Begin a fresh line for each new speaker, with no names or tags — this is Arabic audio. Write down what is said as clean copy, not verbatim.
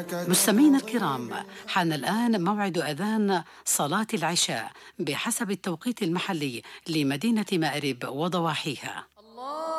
مستمعينا الكرام، حان الآن موعد أذان صلاة العشاء بحسب التوقيت المحلي لمدينة مأرب وضواحيها.